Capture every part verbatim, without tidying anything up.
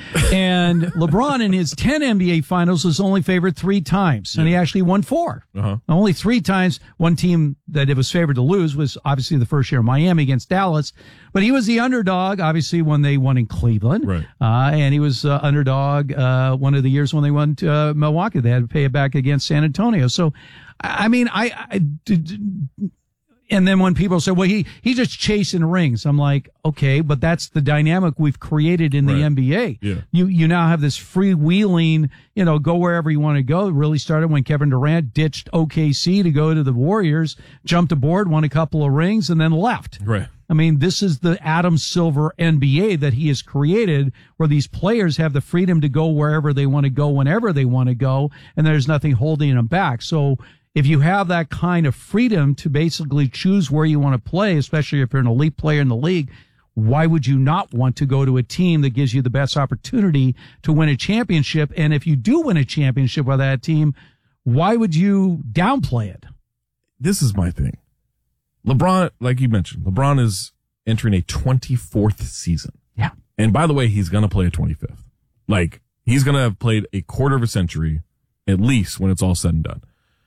And LeBron in his ten N B A finals was only favored three times, and yeah. he actually won four. Uh-huh. Only three times. One team that it was favored to lose was obviously the first year Miami against Dallas, but he was the underdog, obviously, when they won in Cleveland. Right. Uh, and he was uh, underdog uh, one of the years when they won to, uh, Milwaukee. They had to pay it back against San Antonio. So, I mean, I, I did, and then when people say, well, he, he's just chasing rings, I'm like, okay, but that's the dynamic we've created in the right. N B A. Yeah. You, you now have this freewheeling, you know, go wherever you want to go. It really started when Kevin Durant ditched O K C to go to the Warriors, jumped aboard, won a couple of rings, and then left. Right. I mean, this is the Adam Silver N B A that he has created, where these players have the freedom to go wherever they want to go, whenever they want to go, and there's nothing holding them back. So, if you have that kind of freedom to basically choose where you want to play, especially if you're an elite player in the league, why would you not want to go to a team that gives you the best opportunity to win a championship? And if you do win a championship with that team, why would you downplay it? This is my thing. LeBron, like you mentioned, LeBron is entering a twenty-fourth season. Yeah. And by the way, he's going to play a twenty-fifth. Like, he's going to have played a quarter of a century, at least, when it's all said and done.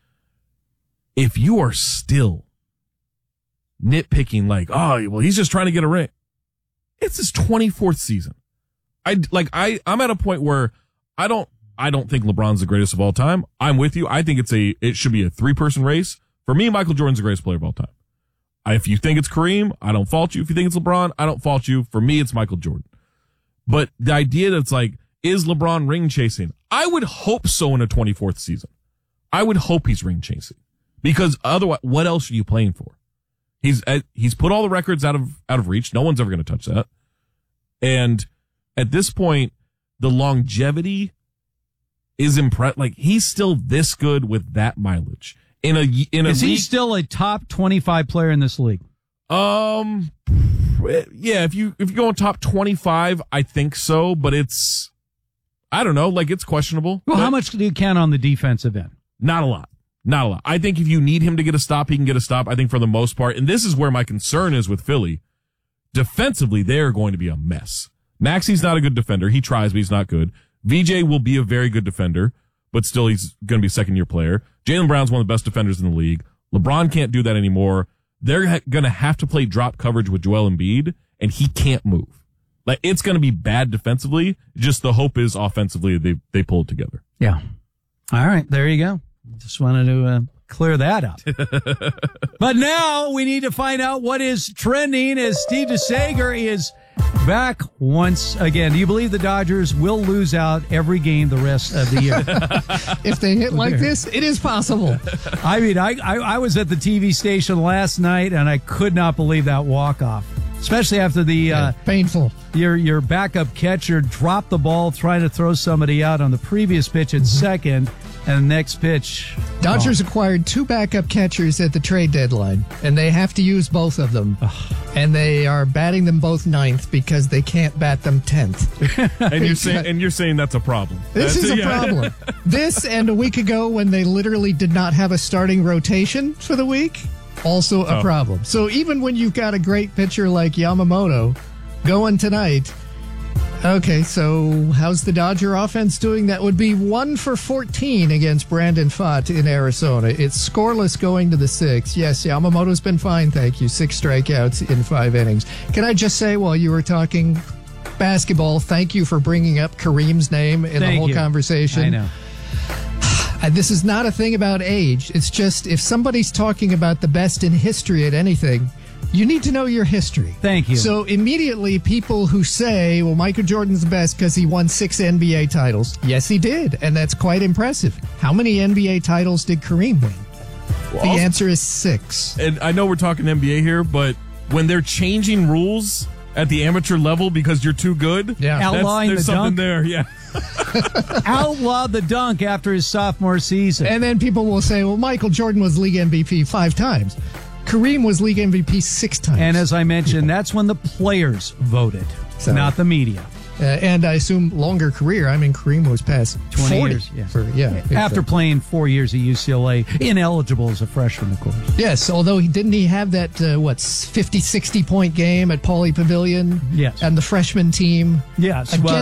If you are still nitpicking like, oh, well, he's just trying to get a ring. It's his twenty-fourth season. I like, I, I'm at a point where I don't, I don't think LeBron's the greatest of all time. I'm with you. I think it's a, it should be a three person race. For me, Michael Jordan's the greatest player of all time. I, if you think it's Kareem, I don't fault you. If you think it's LeBron, I don't fault you. For me, it's Michael Jordan. But the idea that's like, is LeBron ring chasing? I would hope so in a twenty-fourth season. I would hope he's ring chasing. Because otherwise, what else are you playing for? He's he's put all the records out of out of reach. No one's ever going to touch that. And at this point, the longevity is impressive. Like, he's still this good with that mileage. In a in a is league, he still a top twenty-five player in this league? Um, yeah. If you if you go on top twenty-five, I think so. But it's, I don't know. Like, it's questionable. Well, how much do you count on the defensive end? Not a lot. Not a lot. I think if you need him to get a stop, he can get a stop. I think for the most part, and this is where my concern is with Philly, defensively, they're going to be a mess. Maxi's not a good defender. He tries, but he's not good. V J will be a very good defender, but still he's going to be a second-year player. Jaylen Brown's one of the best defenders in the league. LeBron can't do that anymore. They're ha- going to have to play drop coverage with Joel Embiid, and he can't move. Like, it's going to be bad defensively. Just the hope is offensively they, they pull it together. Yeah. All right, there you go. Just wanted to uh, clear that up. But now we need to find out what is trending as Steve DeSager is back once again. Do you believe the Dodgers will lose out every game the rest of the year? If they hit like this, it is possible. I mean, I, I, I was at the T V station last night, and I could not believe that walk-off. Especially after the yeah, uh, painful. Your your backup catcher dropped the ball trying to throw somebody out on the previous pitch at mm-hmm. second, and the next pitch. Dodgers oh. acquired two backup catchers at the trade deadline, and they have to use both of them. And they are batting them both ninth because they can't bat them tenth. and you're saying and you're saying that's a problem. This that's is a yeah. problem. This and a week ago when they literally did not have a starting rotation for the week. Also a oh. problem. So even when you've got a great pitcher like Yamamoto going tonight, okay, so how's the Dodger offense doing? That would be one for fourteen against Brandon Pfaadt in Arizona. It's scoreless going to the sixth. Yes, Yamamoto's been fine, thank you. Six strikeouts in five innings. Can I just say, while you were talking basketball, thank you for bringing up Kareem's name in thank the whole you. conversation. I know. This is not a thing about age. It's just if somebody's talking about the best in history at anything, you need to know your history. Thank you. So immediately people who say, well, Michael Jordan's the best because he won six N B A titles. Yes, he did. And that's quite impressive. How many N B A titles did Kareem win? Well, the answer is six. And I know we're talking N B A here, but when they're changing rules at the amateur level because you're too good, yeah. outlawing there's the something dunk. there. Yeah. Outlawed the dunk after his sophomore season. And then people will say, well, Michael Jordan was league M V P five times. Kareem was league M V P six times. And as I mentioned, that's when the players voted, so, not the media. Uh, and I assume longer career. I mean, Kareem was past twenty forty years. Yeah. For, yeah After so. playing four years at U C L A, ineligible as a freshman, of course. Yes, although he didn't he have that, uh, what, fifty, sixty point game at Pauley Pavilion? Yes. And the freshman team? Yes. Against well,